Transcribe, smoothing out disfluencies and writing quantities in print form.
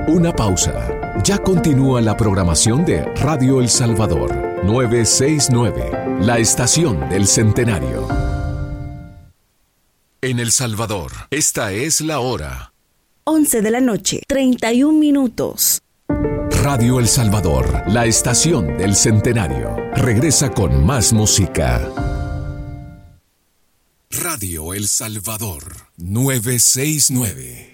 Una pausa. Ya continúa la programación de Radio El Salvador 969, la estación del centenario. En El Salvador, esta es la hora. 11 de la noche, 31 minutos. Radio El Salvador, la estación del centenario. Regresa con más música. Radio El Salvador 969.